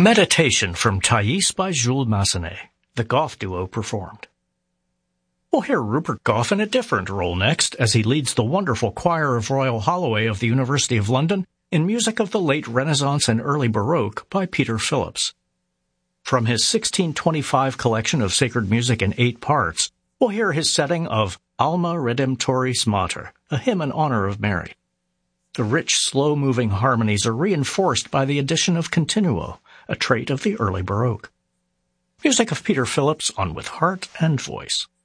Meditation from Thais by Jules Massenet, the Goff duo performed. We'll hear Rupert Goff in a different role next, as he leads the wonderful choir of Royal Holloway of the University of London in music of the late Renaissance and early Baroque by Peter Phillips. From his 1625 collection of sacred music in 8 parts, we'll hear his setting of Alma Redemptoris Mater, a hymn in honor of Mary. The rich, slow-moving harmonies are reinforced by the addition of continuo, a trait of the early Baroque. Music of Peter Phillips on With Heart and Voice.